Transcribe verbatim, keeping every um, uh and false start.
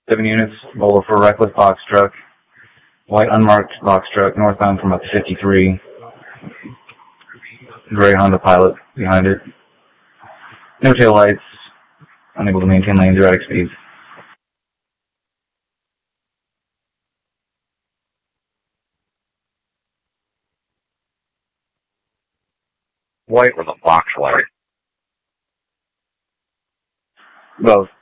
Seven units, Volvo for reckless box truck. White unmarked box truck, northbound from up to fifty-three. Gray Honda Pilot behind it. No tail lights. Unable to maintain lanes or erratic speeds. White with a box light. Both.